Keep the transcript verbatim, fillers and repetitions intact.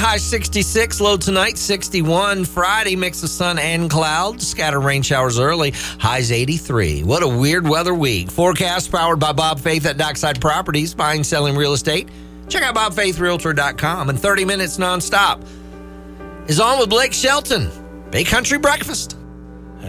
high sixty-six, low tonight sixty-one. Friday, mix of sun and clouds. Scattered rain showers early, highs eighty-three. What a weird weather week. Forecast powered by Bob Faith at Dockside Properties, buying, selling real estate. Check out bob faith realtor dot com. And thirty minutes nonstop is on with Blake Shelton. Bay Country Breakfast.